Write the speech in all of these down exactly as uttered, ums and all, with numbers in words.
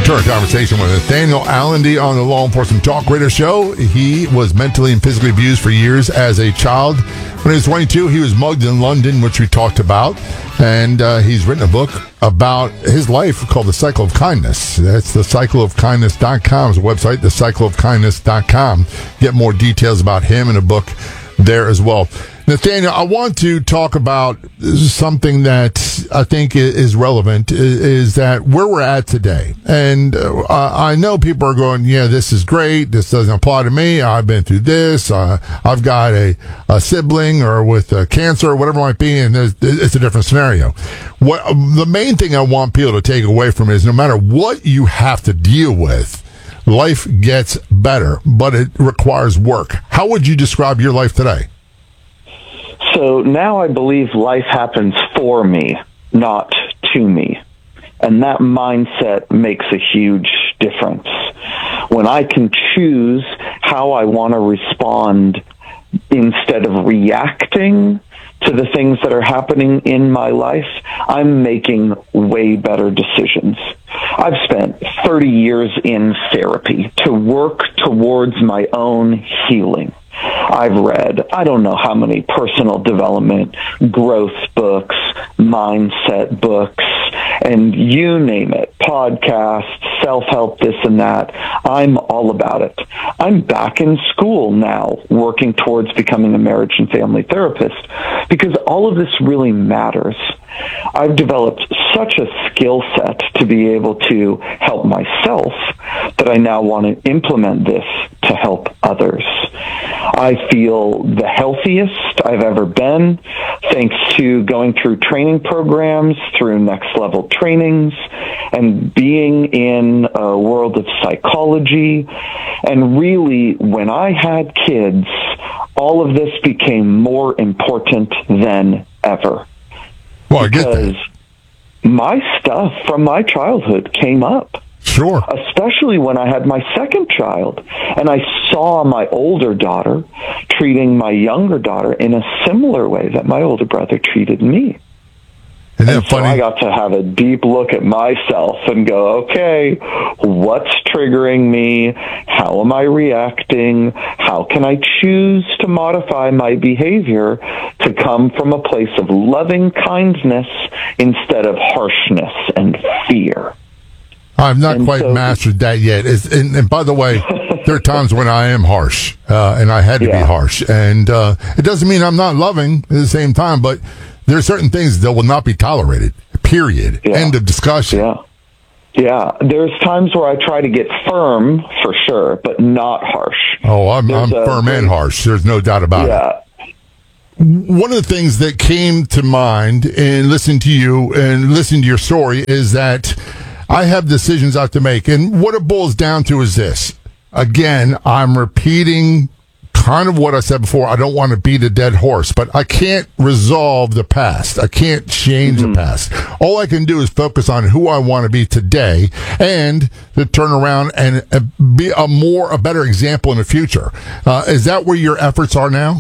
Return to conversation with Nathaniel Allendy on the Law Enforcement Talk Radio Show. He was mentally and physically abused for years as a child. When he was twenty-two, he was mugged in London, which we talked about. And uh, he's written a book about his life called The Cycle of Kindness. That's the cycle of kindness dot com's website, the cycle of kindness dot com. Get more details about him in a book there as well. Nathaniel, I want to talk about something that I think is relevant, is that where we're at today. And uh, I know people are going, yeah, this is great. This doesn't apply to me. I've been through this. Uh, I've got a, a sibling or with uh, cancer or whatever it might be, and there's, it's a different scenario. What the main thing I want people to take away from it is no matter what you have to deal with, life gets better, but it requires work. How would you describe your life today? So now I believe life happens for me, not to me. And that mindset makes a huge difference. When I can choose how I want to respond instead of reacting to the things that are happening in my life, I'm making way better decisions. I've spent thirty years in therapy to work towards my own healing. I've read, I don't know how many personal development, growth books, mindset books, and you name it, podcasts, self-help, this and that. I'm all about it. I'm back in school now, working towards becoming a marriage and family therapist, because all of this really matters. I've developed such a skill set to be able to help myself that I now want to implement this to help others. I feel the healthiest I've ever been, thanks to going through training programs, through next level trainings, and being in a world of psychology. And really, when I had kids, all of this became more important than ever. Well, I get that. My stuff from my childhood came up. Sure. Especially when I had my second child, and I saw my older daughter treating my younger daughter in a similar way that my older brother treated me. Isn't that and so funny? I got to have a deep look at myself and go, okay, what's triggering me? How am I reacting? How can I choose to modify my behavior to come from a place of loving kindness instead of harshness and fear? I've not and quite so, mastered that yet. It's, and, and by the way, there are times when I am harsh, uh, and I had to yeah. be harsh. And uh, it doesn't mean I'm not loving at the same time, but there are certain things that will not be tolerated, period. Yeah. End of discussion. Yeah. Yeah. There's times where I try to get firm, for sure, but not harsh. Oh, I'm, I'm a, firm and harsh. There's no doubt about yeah. it. One of the things that came to mind in listening to you and listening to your story is that I have decisions I have to make. And what it boils down to is this. Again, I'm repeating kind of what I said before. I don't want to beat a dead horse, but I can't resolve the past. I can't change mm-hmm. the past. All I can do is focus on who I want to be today and to turn around and be a more, a better example in the future. Uh, is that where your efforts are now?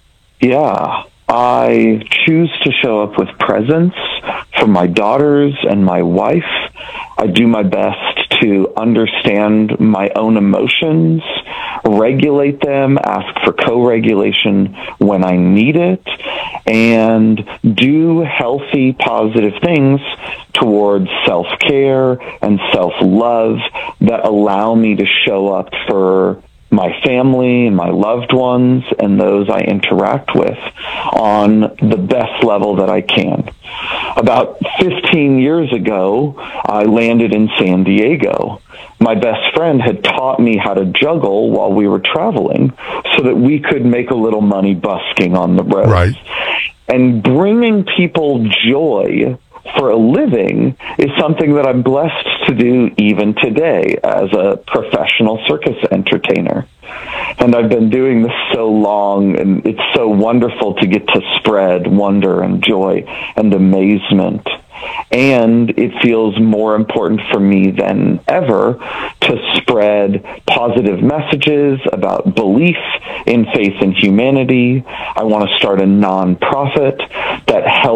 Yeah. I choose to show up with presence for my daughters and my wife. I do my best to understand my own emotions, regulate them, ask for co-regulation when I need it, and do healthy, positive things towards self-care and self-love that allow me to show up for my family and my loved ones and those I interact with on the best level that I can. About fifteen years ago, I landed in San Diego. My best friend had taught me how to juggle while we were traveling so that we could make a little money busking on the road. Right. And bringing people joy for a living is something that I'm blessed to do even today as a professional circus entertainer. And I've been doing this so long, and it's so wonderful to get to spread wonder and joy and amazement. And it feels more important for me than ever to spread positive messages about belief in faith and humanity. I want to start a nonprofit that helps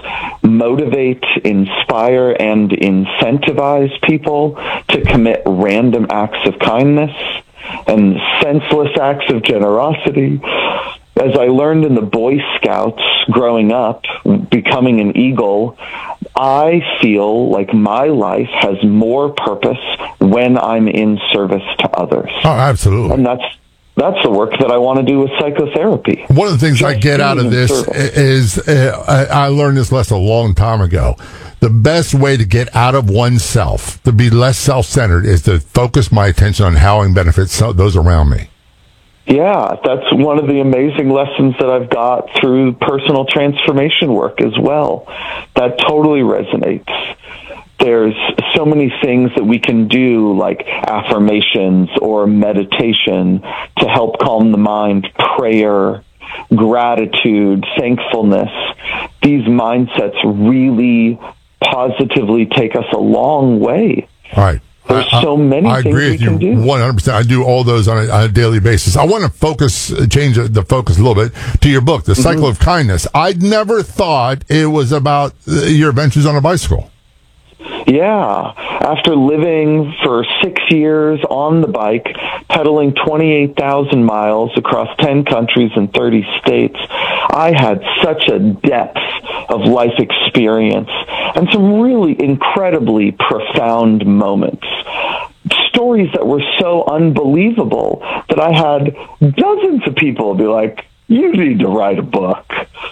motivate, inspire, and incentivize people to commit random acts of kindness and senseless acts of generosity. As I learned in the Boy Scouts growing up, becoming an Eagle, I feel like my life has more purpose when I'm in service to others. Oh, absolutely. And that's that's the work that I want to do with psychotherapy. One of the things Just I get out of this service. is, uh, I learned this lesson a long time ago. The best way to get out of oneself, to be less self-centered, is to focus my attention on how I can benefit those around me. Yeah, that's one of the amazing lessons that I've got through personal transformation work as well. That totally resonates. There's so many things that we can do, like affirmations or meditation, to help calm the mind, prayer, gratitude, thankfulness. These mindsets really positively take us a long way. All right. There's I, so many I things agree we with you can do. one hundred percent. I do all those on a, on a daily basis. I want to focus, change the focus a little bit to your book, The Cycle mm-hmm. of Kindness. I'd never thought it was about your adventures on a bicycle. Yeah. After living for six years on the bike, pedaling twenty-eight thousand miles across ten countries and thirty states, I had such a depth of life experience and some really incredibly profound moments. Stories that were so unbelievable that I had dozens of people be like, you need to write a book.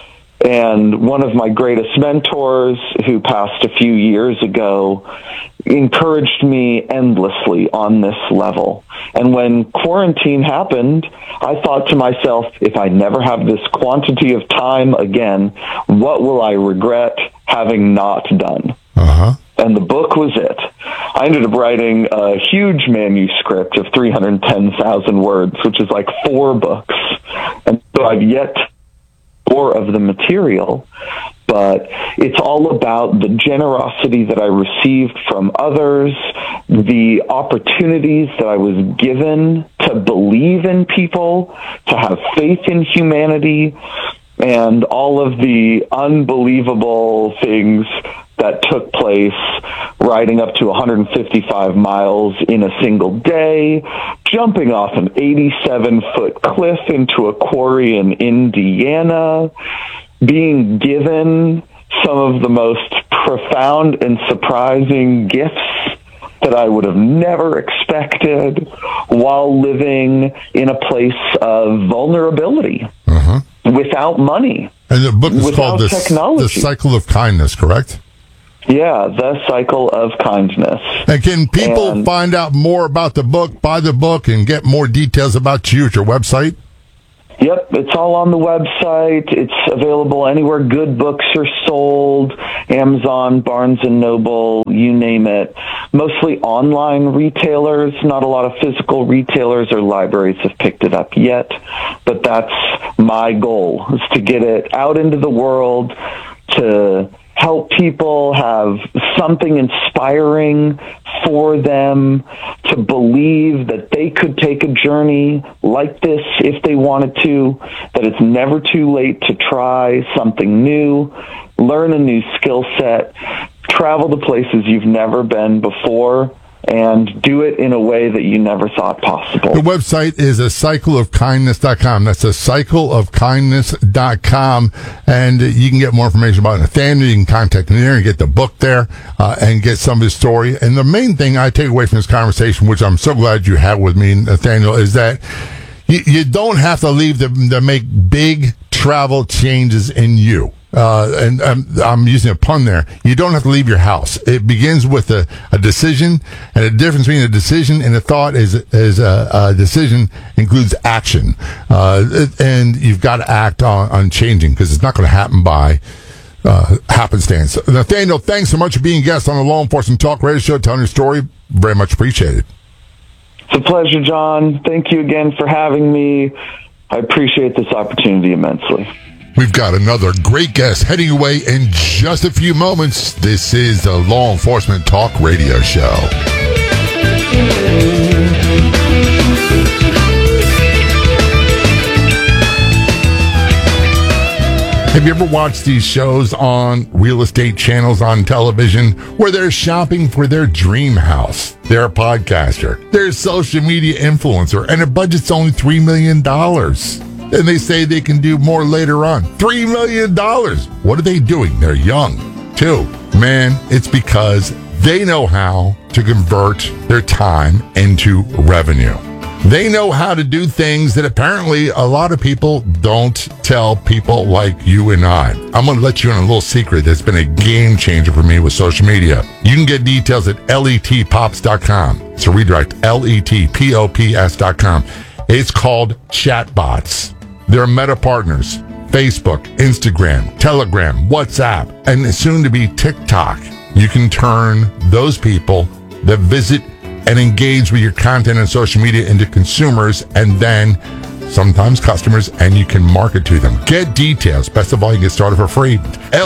And one of my greatest mentors, who passed a few years ago, encouraged me endlessly on this level. And when quarantine happened, I thought to myself, if I never have this quantity of time again, what will I regret having not done? Uh-huh. And the book was it. I ended up writing a huge manuscript of three hundred ten thousand words, which is like four books. And so I've yet more of the material, but it's all about the generosity that I received from others, the opportunities that I was given to believe in people, to have faith in humanity, and all of the unbelievable things that took place, riding up to one hundred fifty-five miles in a single day, jumping off an eighty-seven foot cliff into a quarry in Indiana, being given some of the most profound and surprising gifts that I would have never expected while living in a place of vulnerability, uh-huh. without money. And the book is called the, the Cycle of Kindness, correct? Yeah, The Cycle of Kindness. And can people and, find out more about the book, buy the book, and get more details about you at your website? Yep, it's all on the website. It's available anywhere good books are sold, Amazon, Barnes and Noble, you name it. Mostly online retailers. Not a lot of physical retailers or libraries have picked it up yet, but that's my goal, is to get it out into the world, to help people have something inspiring for them, to believe that they could take a journey like this if they wanted to, that it's never too late to try something new, learn a new skill set, travel to places you've never been before, and do it in a way that you never thought possible. The website is a cycle of kindness dot com. That's a cycle of kindness dot com. And you can get more information about Nathaniel. You can contact him there and get the book there uh, and get some of his story. And the main thing I take away from this conversation, which I'm so glad you had with me, Nathaniel, is that you, you don't have to leave to, to make big travel changes in you. Uh, and I'm, I'm using a pun there. You don't have to leave your house. It begins with a, a decision, and the difference between a decision and a thought is, is a, a decision includes action. Uh, and you've got to act on, on changing, because it's not going to happen by uh, happenstance. Nathaniel, thanks so much for being a guest on the Law Enforcement Talk Radio Show, telling your story. Very much appreciated. It's a pleasure, John. Thank you again for having me. I appreciate this opportunity immensely. We've got another great guest heading away in just a few moments. This is the Law Enforcement Talk Radio Show. Have you ever watched these shows on real estate channels on television where they're shopping for their dream house? They're a podcaster, they're a social media influencer, and their budget's only three million dollars. And they say they can do more later on. three million dollars. What are they doing? They're young, too. Man, it's because they know how to convert their time into revenue. They know how to do things that apparently a lot of people don't tell people like you and I. I'm going to let you in a little secret that's been a game changer for me with social media. You can get details at let pops dot com. It's a redirect, let pops dot com. It's called Chatbots. They're Meta partners. Facebook, Instagram, Telegram, WhatsApp, and soon to be TikTok. You can turn those people that visit and engage with your content on social media into consumers and then sometimes customers, and you can market to them. Get details. Best of all, you can get started for free.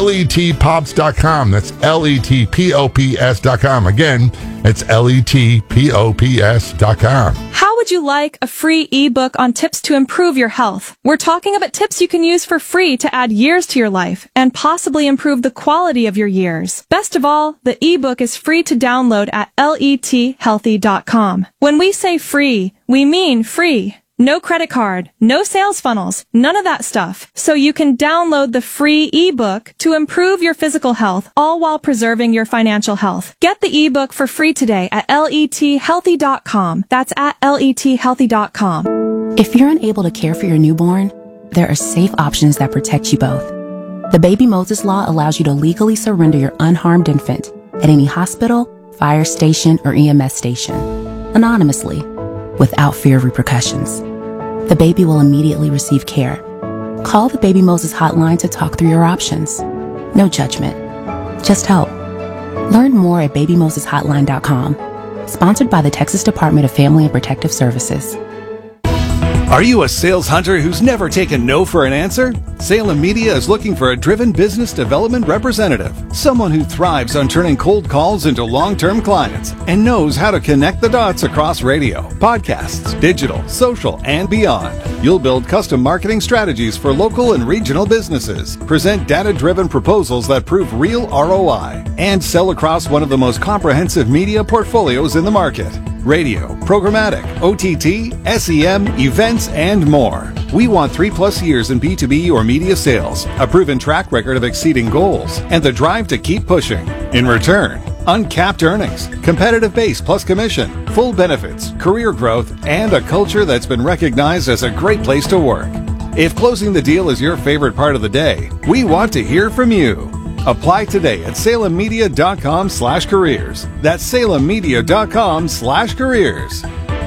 let pops dot com. That's let pops dot com. Again, it's let pops dot com. How would you like a free ebook on tips to improve your health? We're talking about tips you can use for free to add years to your life and possibly improve the quality of your years. Best of all, the ebook is free to download at let healthy dot com. When we say free, we mean free. No credit card, no sales funnels, none of that stuff. So you can download the free ebook to improve your physical health, all while preserving your financial health. Get the ebook for free today at let healthy dot com. That's at let healthy dot com. If you're unable to care for your newborn, there are safe options that protect you both. The Baby Moses Law allows you to legally surrender your unharmed infant at any hospital, fire station, or E M S station, anonymously, without fear of repercussions. The baby will immediately receive care. Call the Baby Moses hotline to talk through your options. No judgment, just help. Learn more at baby moses hotline dot com. Sponsored by the Texas Department of Family and Protective Services. Are you a sales hunter who's never taken no for an answer? Salem Media is looking for a driven business development representative, someone who thrives on turning cold calls into long-term clients and knows how to connect the dots across radio, podcasts, digital, social, and beyond. You'll build custom marketing strategies for local and regional businesses, present data-driven proposals that prove real R O I, and sell across one of the most comprehensive media portfolios in the market. Radio, programmatic, O T T, S E M, events, and more. We want three plus years in B two B or media sales, a proven track record of exceeding goals, and the drive to keep pushing. In return, uncapped earnings, competitive base plus commission, full benefits, career growth, and a culture that's been recognized as a great place to work. If closing the deal is your favorite part of the day, we want to hear from you. Apply today at salem media dot com slash careers. That's salem media dot com slash careers.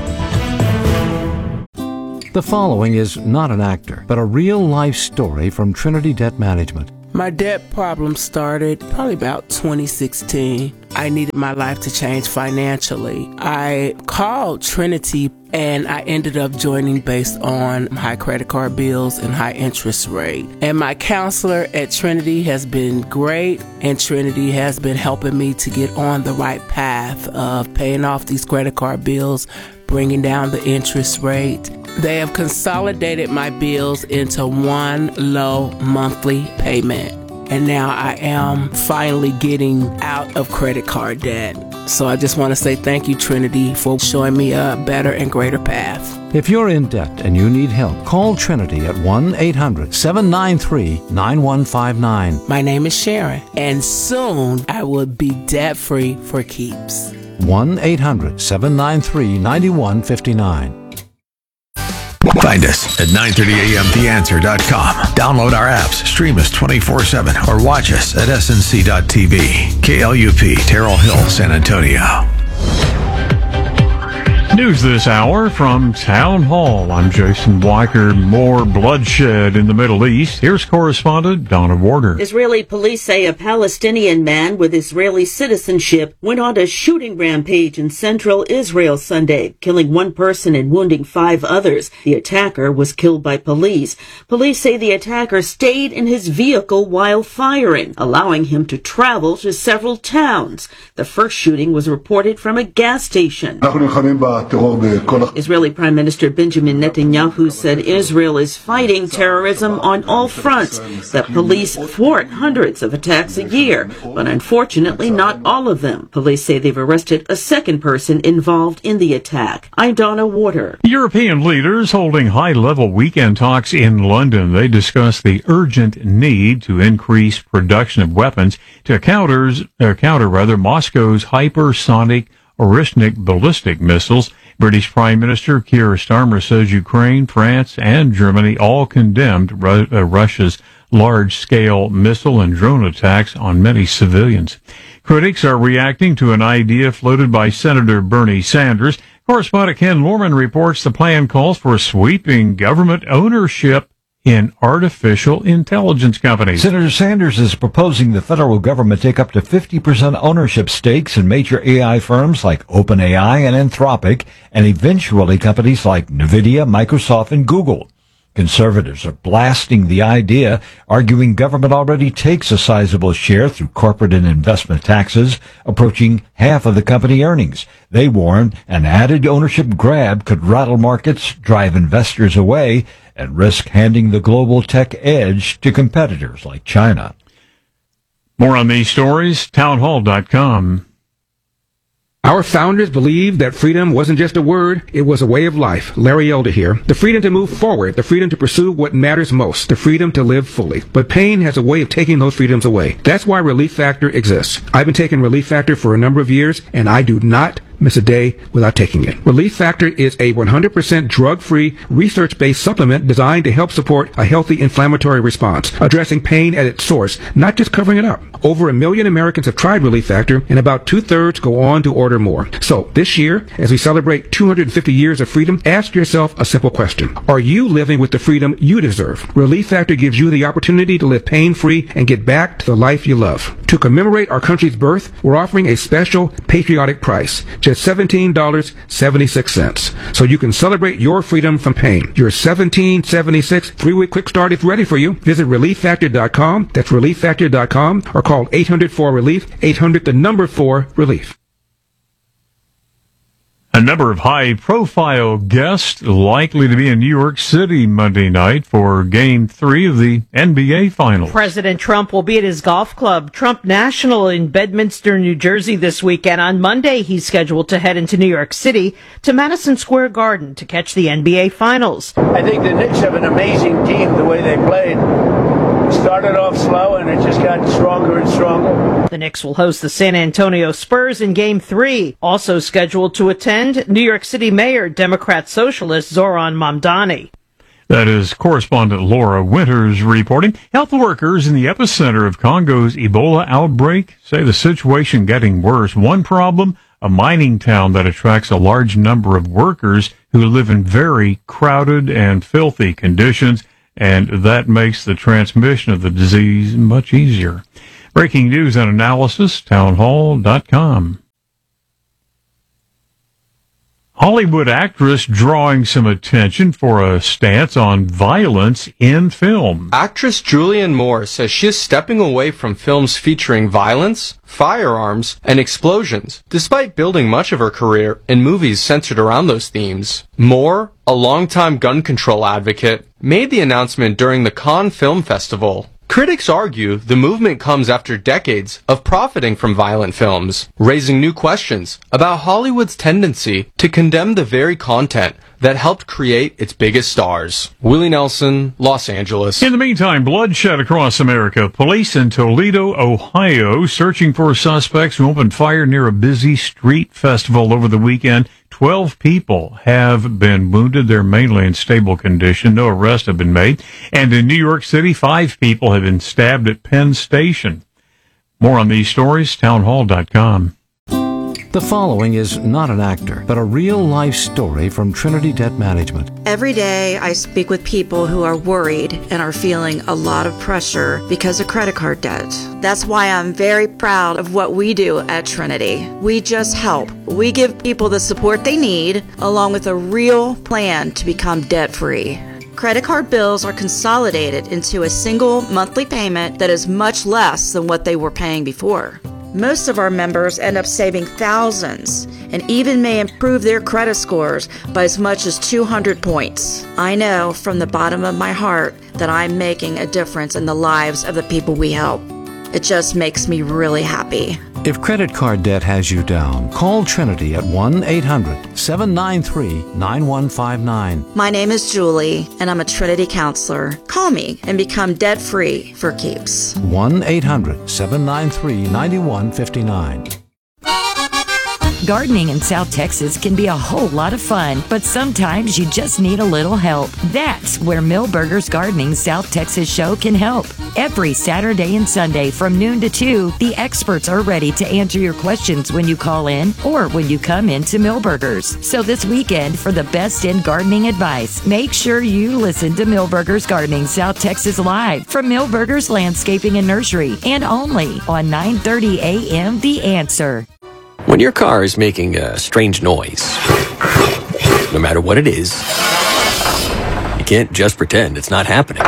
The following is not an actor, but a real-life story from Trinity Debt Management. My debt problem started probably about twenty sixteen. I needed my life to change financially. I called Trinity and I ended up joining based on high credit card bills and high interest rate. And my counselor at Trinity has been great, and Trinity has been helping me to get on the right path of paying off these credit card bills, bringing down the interest rate. They have consolidated my bills into one low monthly payment. And now I am finally getting out of credit card debt. So I just want to say thank you, Trinity, for showing me a better and greater path. If you're in debt and you need help, call Trinity at one eight hundred seven nine three nine one five nine. My name is Sharon, and soon I will be debt-free for keeps. one eight hundred seven nine three nine one five nine. Find us at nine thirty a m the answer dot com. Download our apps, stream us twenty-four seven, or watch us at S N C dot T V. K L U P, Terrell Hill, San Antonio. News this hour from Town Hall. I'm Jason Weicker. More bloodshed in the Middle East. Here's correspondent Donna Warder. Israeli police say a Palestinian man with Israeli citizenship went on a shooting rampage in central Israel Sunday, killing one person and wounding five others. The attacker was killed by police. Police say the attacker stayed in his vehicle while firing, allowing him to travel to several towns. The first shooting was reported from a gas station. Israeli Prime Minister Benjamin Netanyahu said Israel is fighting terrorism on all fronts, that police thwart hundreds of attacks a year, but unfortunately not all of them. Police say they've arrested a second person involved in the attack. I'm Donna Warder. European leaders holding high-level weekend talks in London. They discussed the urgent need to increase production of weapons to counters, uh, counter rather Moscow's hypersonic Orishnik ballistic missiles. British Prime Minister Keir Starmer says Ukraine, France, and Germany all condemned Ru- uh, Russia's large-scale missile and drone attacks on many civilians. Critics are reacting to an idea floated by Senator Bernie Sanders. Correspondent Ken Lorman reports the plan calls for sweeping government ownership in artificial intelligence companies. Senator Sanders is proposing the federal government take up to fifty percent ownership stakes in major A I firms like OpenAI and Anthropic, and eventually companies like NVIDIA, Microsoft, and Google. Conservatives are blasting the idea, arguing government already takes a sizable share through corporate and investment taxes, approaching half of the company earnings. They warn an added ownership grab could rattle markets, drive investors away, and risk handing the global tech edge to competitors like China. More on these stories, townhall dot com. Our founders believed that freedom wasn't just a word, it was a way of life. Larry Elder here. The freedom to move forward, the freedom to pursue what matters most, the freedom to live fully. But pain has a way of taking those freedoms away. That's why Relief Factor exists. I've been taking Relief Factor for a number of years, and I do not miss a day without taking it. Relief Factor is a one hundred percent drug-free, research-based supplement designed to help support a healthy inflammatory response, addressing pain at its source, not just covering it up. Over a million Americans have tried Relief Factor, and about two-thirds go on to order more. So, this year, as we celebrate two hundred fifty years of freedom, ask yourself a simple question. Are you living with the freedom you deserve? Relief Factor gives you the opportunity to live pain-free and get back to the life you love. To commemorate our country's birth, we're offering a special patriotic price, just seventeen dollars and seventy-six cents. So you can celebrate your freedom from pain. Your seventeen dollars and seventy-six cents three-week quick start is ready for you. Visit relief factor dot com. That's relief factor dot com, or call eight hundred four relief, eight hundred the number four relief. A number of high-profile guests likely to be in New York City Monday night for Game three of the N B A Finals. President Trump will be at his golf club, Trump National, in Bedminster, New Jersey this weekend. On Monday, he's scheduled to head into New York City to Madison Square Garden to catch the N B A Finals. I think the Knicks have an amazing team, the way they played. Started off slow, and it just got stronger and stronger. The Knicks will host the San Antonio Spurs in Game three. Also scheduled to attend, New York City Mayor, Democrat Socialist Zoran Mamdani. That is correspondent Laura Winters reporting. Health workers in the epicenter of Congo's Ebola outbreak say the situation getting worse. One problem, a mining town that attracts a large number of workers who live in very crowded and filthy conditions, and that makes the transmission of the disease much easier. Breaking news and analysis, townhall dot com. Hollywood actress drawing some attention for a stance on violence in film. Actress Julianne Moore says she is stepping away from films featuring violence, firearms, and explosions, despite building much of her career in movies centered around those themes. Moore, a longtime gun control advocate, made the announcement during the Cannes Film Festival. Critics argue the movement comes after decades of profiting from violent films, raising new questions about Hollywood's tendency to condemn the very content that helped create its biggest stars. Willie Nelson, Los Angeles. In the meantime, bloodshed across America. Police in Toledo, Ohio, searching for suspects who opened fire near a busy street festival over the weekend. Twelve people have been wounded. They're mainly in stable condition. No arrests have been made. And in New York City, five people have been stabbed at Penn Station. More on these stories, townhall dot com. The following is not an actor, but a real-life story from Trinity Debt Management. Every day I speak with people who are worried and are feeling a lot of pressure because of credit card debt. That's why I'm very proud of what we do at Trinity. We just help. We give people the support they need, along with a real plan to become debt-free. Credit card bills are consolidated into a single monthly payment that is much less than what they were paying before. Most of our members end up saving thousands and even may improve their credit scores by as much as two hundred points. I know from the bottom of my heart that I'm making a difference in the lives of the people we help. It just makes me really happy. If credit card debt has you down, call Trinity at one eight hundred seven nine three nine one five nine. My name is Julie, and I'm a Trinity counselor. Call me and become debt-free for keeps. one eight hundred seven nine three nine one five nine. Gardening in South Texas can be a whole lot of fun, but sometimes you just need a little help. That's where Millburgers Gardening South Texas Show can help. Every Saturday and Sunday from noon to two, the experts are ready to answer your questions when you call in or when you come into Millburgers. So this weekend, for the best in gardening advice, make sure you listen to Millburgers Gardening South Texas Live from Millburgers Landscaping and Nursery, and only on nine thirty a.m. The Answer. When your car is making a strange noise, no matter what it is, you can't just pretend it's not happening.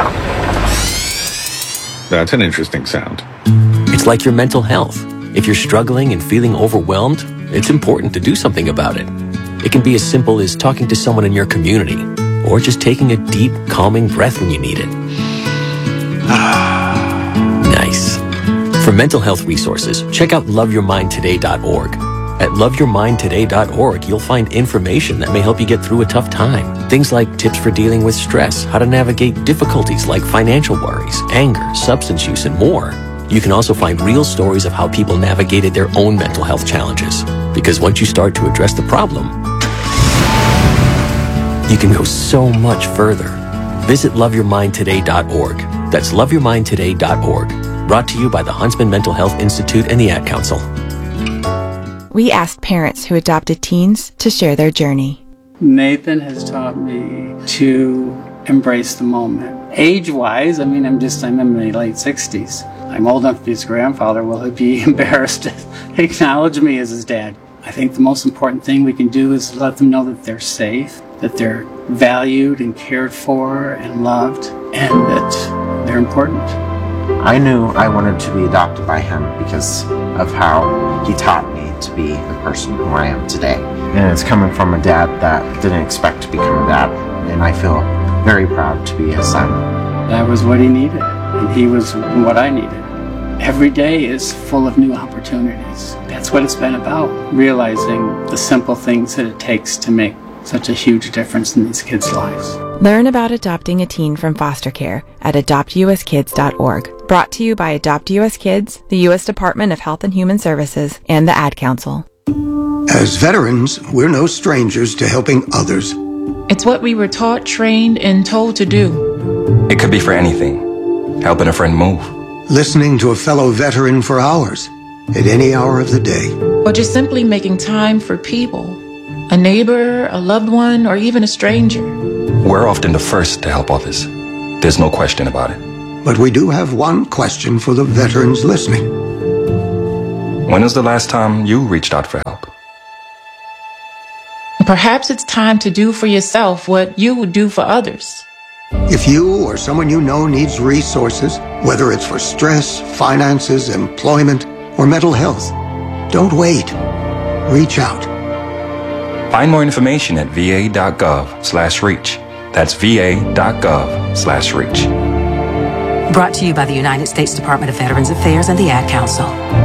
That's an interesting sound. It's like your mental health. If you're struggling and feeling overwhelmed, it's important to do something about it. It can be as simple as talking to someone in your community, or just taking a deep, calming breath when you need it. Nice. For mental health resources, check out love your mind today dot org. At love your mind today dot org, you'll find information that may help you get through a tough time. Things like tips for dealing with stress, how to navigate difficulties like financial worries, anger, substance use, and more. You can also find real stories of how people navigated their own mental health challenges. Because once you start to address the problem, you can go so much further. Visit love your mind today dot org. That's love your mind today dot org. Brought to you by the Huntsman Mental Health Institute and the Ad Council. We asked parents who adopted teens to share their journey. Nathan has taught me to embrace the moment. Age-wise, I mean, I'm just, I'm in my late sixties. I'm old enough to be his grandfather. Will he be embarrassed to acknowledge me as his dad? I think the most important thing we can do is let them know that they're safe, that they're valued and cared for and loved, and that they're important. I knew I wanted to be adopted by him because of how he taught me to be the person who I am today. And it's coming from a dad that didn't expect to become a dad, and I feel very proud to be his son. That was what he needed, and he was what I needed. Every day is full of new opportunities. That's what it's been about, realizing the simple things that it takes to make such a huge difference in these kids' lives. Learn about adopting a teen from foster care at adopt u s kids dot org. Brought to you by Adopt U S Kids, the U S Department of Health and Human Services, and the Ad Council. As veterans, we're no strangers to helping others. It's what we were taught, trained, and told to do. It could be for anything. Helping a friend move. Listening to a fellow veteran for hours, at any hour of the day. Or just simply making time for people. A neighbor, a loved one, or even a stranger. We're often the first to help others. There's no question about it. But we do have one question for the veterans listening. When was the last time you reached out for help? Perhaps it's time to do for yourself what you would do for others. If you or someone you know needs resources, whether it's for stress, finances, employment, or mental health, don't wait. Reach out. Find more information at v a dot gov slash reach. That's v a dot gov slash reach. Brought to you by the United States Department of Veterans Affairs and the Ad Council.